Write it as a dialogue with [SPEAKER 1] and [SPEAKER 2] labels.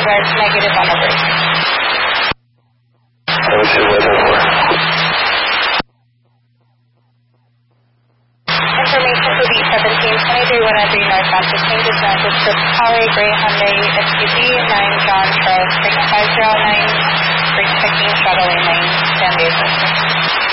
[SPEAKER 1] red negative on the brake.
[SPEAKER 2] Okay, weather 4.
[SPEAKER 1] Information for beat 1723 northbound 15 dispatches to Poly Gray Hyundai SUV 9 John Charles 509, bring checking shuttle lane 9, stand by assistance.